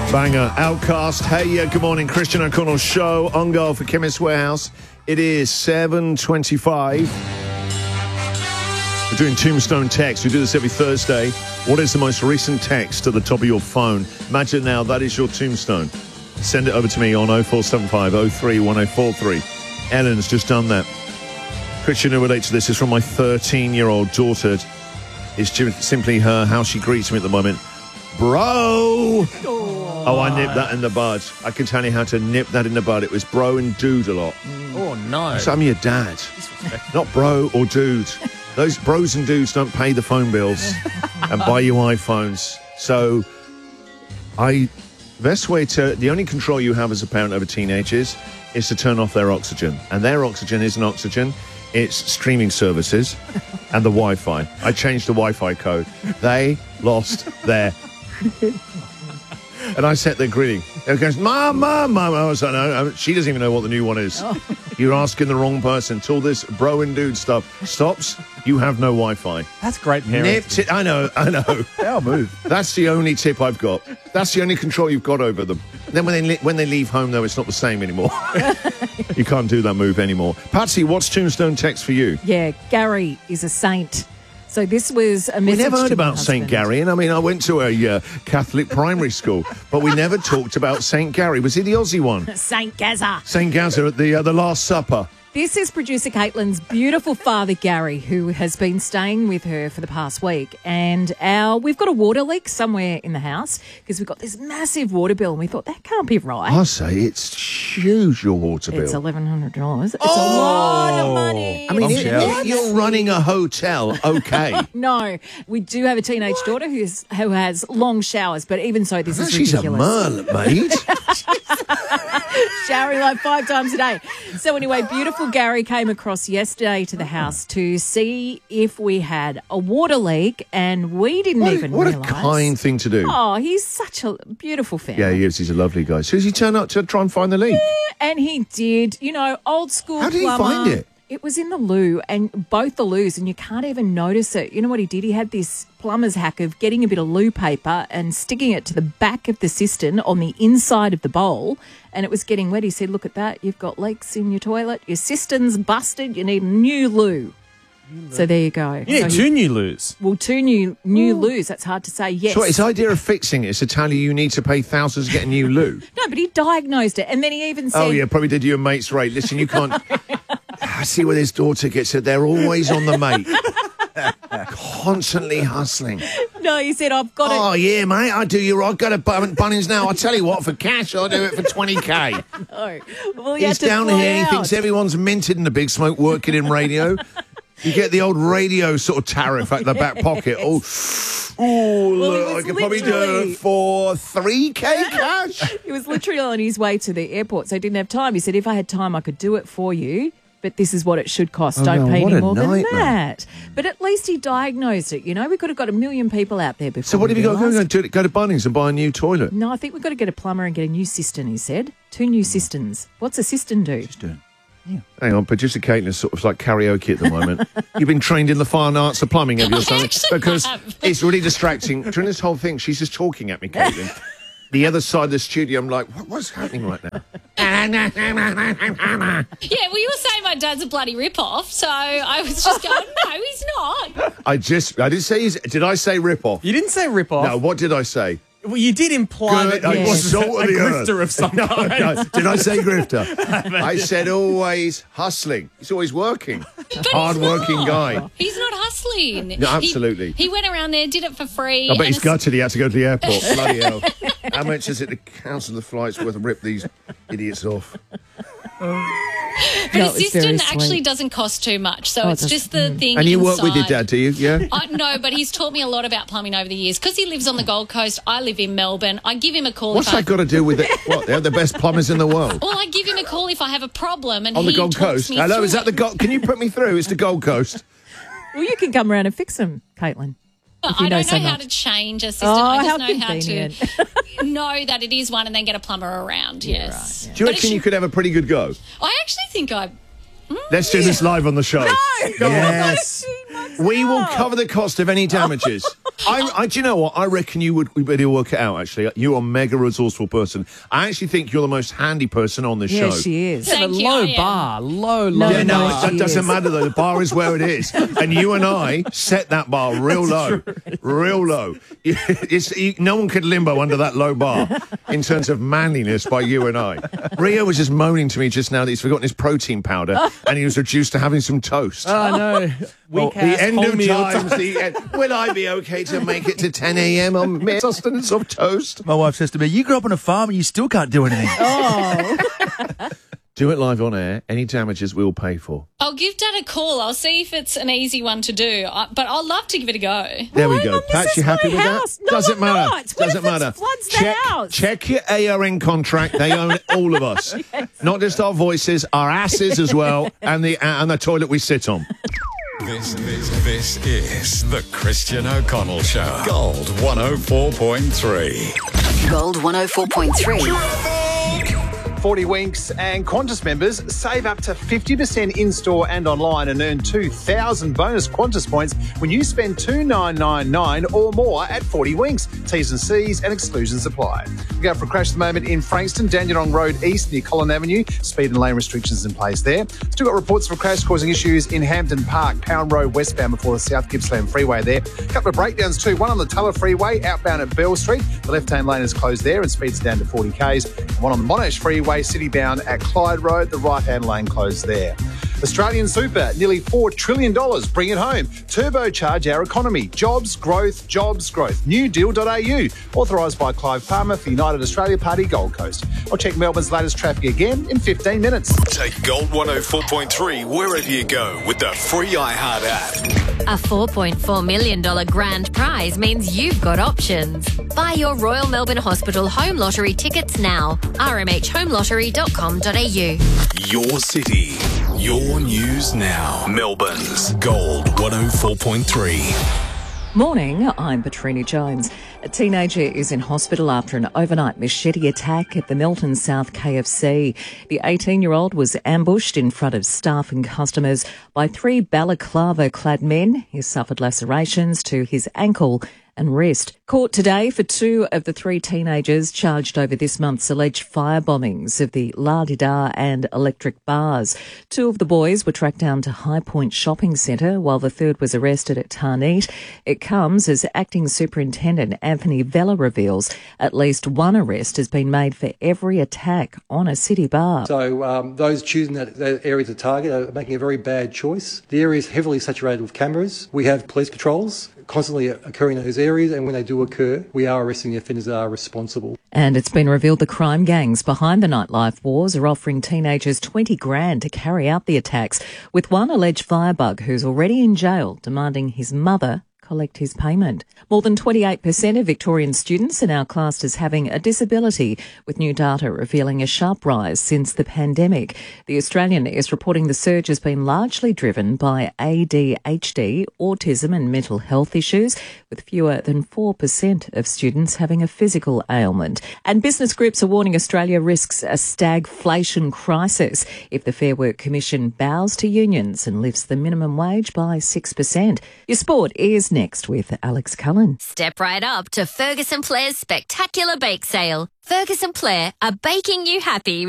Banger. Outcast. Hey, good morning. Christian O'Connell show on goal for Chemist Warehouse. It is 7:25. We're doing Tombstone text. We do this every Thursday. What is the most recent text at the top of your phone? Imagine now that is your tombstone. Send it over to me on 0475 03 1043. Ellen's just done that. Christian, who relates to this, is from my 13-year-old daughter. It's simply how she greets me at the moment. Bro! Oh, I nipped that in the bud. I can tell you how to nip that in the bud. It was bro and dude a lot. Oh, no. So I'm your dad. Not bro or dude. Those bros and dudes don't pay the phone bills and buy you iPhones. So the only control you have as a parent over teenagers is to turn off their oxygen. And their oxygen isn't oxygen. It's streaming services and the Wi-Fi. I changed the Wi-Fi code. They lost their... And I sat there grinning. It goes, Mum. I was like, no, she doesn't even know what the new one is. Oh. You're asking the wrong person. Till this bro and dude stuff stops, you have no Wi-Fi. That's great parenting. Nipped it. I know. They'll move. That's the only tip I've got. That's the only control you've got over them. Then when they leave home, though, it's not the same anymore. You can't do that move anymore. Patsy, what's Tombstone text for you? Yeah, Gary is a saint. So this was a message. We never heard to about St. Gary. And I mean, I went to a Catholic primary school, but we never talked about St. Gary. Was he the Aussie one? St. Gaza. St. Gaza at the Last Supper. This is producer Caitlin's beautiful father, Gary, who has been staying with her for the past week. And we've got a water leak somewhere in the house because we've got this massive water bill. And we thought, that can't be right. I say it's huge, your water bill. It's $1,100. It's a lot of money. I mean, you're running a hotel, okay. No, we do have a teenage daughter who has long showers, but even so, this is ridiculous. She's a merle, mate. Showering like 5 times a day. So anyway, beautiful Gary came across yesterday to the house to see if we had a water leak, and we didn't even realise. What a kind thing to do. Oh, he's such a beautiful family. Yeah, he is. He's a lovely guy. So does he turn up to try and find the leak? Yeah, and he did. You know, old school How did plumber. he find it? It was in the loo, and both the loos, and you can't even notice it. You know what he did? He had this plumber's hack of getting a bit of loo paper and sticking it to the back of the cistern on the inside of the bowl, and it was getting wet. He said, look at that, you've got leaks in your toilet, your cistern's busted, you need a new loo. So there you go. You need 2 new loos. Well, 2 new loos, that's hard to say, yes. So his idea of fixing it is to tell you need to pay thousands to get a new loo. No, but he diagnosed it, and then he even said... Oh, yeah, probably did you a mate's rate. Listen, you can't... I see where his daughter gets it. They're always on the mate. Constantly hustling. No, he said, I've got it. Oh, yeah, mate, I do you right. I've got a Bunnings now. I tell you what, for cash, I'll do it for 20k. No. Well, he's down here. He thinks everyone's minted in the big smoke working in radio. You get the old radio sort of tariff at the back pocket. Oh, look, I could probably do it for 3k cash. He was literally on his way to the airport, so he didn't have time. He said, if I had time, I could do it for you, but this is what it should cost. Don't pay any more than that. But at least he diagnosed it, you know. We could have got 1 million people out there before. So what have you got to do? Go to Bunnings and buy a new toilet? No, I think we've got to get a plumber and get a new cistern, he said. 2 new cisterns. What's a cistern do? Cistern. Yeah. Hang on, producer Caitlin is sort of like karaoke at the moment. You've been trained in the fine arts of plumbing, have you, or something? Because it's really distracting. During this whole thing, she's just talking at me, Caitlin. The other side of the studio, I'm like, what's happening right now? Yeah, well, you were saying my dad's a bloody rip-off, so I was just going, no, he's not. I didn't say, did I say rip-off? You didn't say rip-off. No, what did I say? Well, you did imply that he was a grifter of some kind. No. Did I say grifter? I said always hustling. He's always working. Hard-working guy. He's not hustling. No, absolutely. He went around there, did it for free. I bet he's gutted he had to go to the airport. Bloody hell. How much is it to cancel the flights worth of rip these idiots off? But a cistern actually doesn't cost too much, so it's just the thing. And you work inside. with your dad, do you? Yeah. No, but he's taught me a lot about plumbing over the years because he lives on the Gold Coast. I live in Melbourne. I give him a call. What's that got to do with it? What? They're the best plumbers in the world. Well, I give him a call if I have a problem, and on the Gold Coast. Hello, is that the Gold? Can you put me through? It's the Gold Coast. Well, you can come around and fix them, Caitlin. I don't know how to change a system. I just know how to know that it is one and then get a plumber around, yes. Right, yeah. Do you reckon you could have a pretty good go? I actually think I... Let's do this live on the show. No! Yes. We will cover the cost of any damages. Do you know what? I reckon we better work it out, actually. You're a mega resourceful person. I actually think you're the most handy person on this show. Yeah, she is. Yeah, the low bar. Low. Yeah, no, that doesn't matter, though. The bar is where it is. And you and I set that bar real low. Real low. No one could limbo under that low bar in terms of manliness by you and I. Rio was just moaning to me just now that he's forgotten his protein powder and he was reduced to having some toast. Oh, no. Well, the end of times, the end. Will I be okay to make it to 10 a.m. on mere sustenance of toast? My wife says to me, you grew up on a farm and you still can't do anything. Oh. Do it live on air. Any damages we'll pay for. I'll give Dad a call. I'll see if it's an easy one to do. But I'll love to give it a go. There we go. Pat, you happy with house. that? No, Doesn't I'm matter. not. Doesn't matter. Floods the house. Check your ARN contract. They own all of us. Yes. Not just our voices, our asses as well, and the toilet we sit on. This is the Christian O'Connell Show. Gold 104.3. Gold 104.3. 40 Winks and Qantas members save up to 50% in-store and online and earn 2,000 bonus Qantas points when you spend $2,999 or more at 40 Winks. T's and C's and exclusions apply. We go for a crash at the moment in Frankston, Dandenong Road East near Collin Avenue. Speed and lane restrictions in place there. Still got reports of a crash causing issues in Hampton Park, Pound Road westbound before the South Gippsland Freeway there. A couple of breakdowns too. One on the Tulla Freeway outbound at Bell Street. The left-hand lane is closed there and speeds down to 40 k's. And one on the Monash Freeway city-bound at Clyde Road. The right-hand lane closed there. Australian Super, nearly $4 trillion. Bring it home. Turbocharge our economy. Jobs, growth, jobs, growth. Newdeal.au. Authorised by Clive Palmer for United Australia Party Gold Coast. I'll check Melbourne's latest traffic again in 15 minutes. Take Gold 104.3 wherever you go with the free iHeart app. A $4.4 million grand prize means you've got options. Buy your Royal Melbourne Hospital Home Lottery tickets now. rmhhomelottery.com.au. Your city, your news now. Melbourne's Gold 104.3. Morning, I'm Petrini Jones. A teenager is in hospital after an overnight machete attack at the Milton South KFC. The 18-year-old was ambushed in front of staff and customers by 3 balaclava-clad men. He suffered lacerations to his ankle and wrist. Court today for 2 of the 3 teenagers charged over this month's alleged fire bombings of the La Di Da and Electric Bars. 2 of the boys were tracked down to High Point Shopping Centre, while the third was arrested at Tarneet. It comes as Acting Superintendent Anthony Vella reveals at least 1 arrest has been made for every attack on a city bar. So those choosing that area to target are making a very bad choice. The area is heavily saturated with cameras. We have police patrols constantly occurring in those areas, and when they do occur, we are arresting the offenders that are responsible. And it's been revealed the crime gangs behind the nightlife wars are offering teenagers $20,000 to carry out the attacks, with one alleged firebug who's already in jail demanding his mother collect his payment. More than 28% of Victorian students are now classed as having a disability, with new data revealing a sharp rise since the pandemic. The Australian is reporting the surge has been largely driven by ADHD, autism and mental health issues, with fewer than 4% of students having a physical ailment. And business groups are warning Australia risks a stagflation crisis if the Fair Work Commission bows to unions and lifts the minimum wage by 6%. Your sport is next with Alex Cullen. Step right up to Ferguson Blair's spectacular bake sale. Ferguson Blair are baking you happy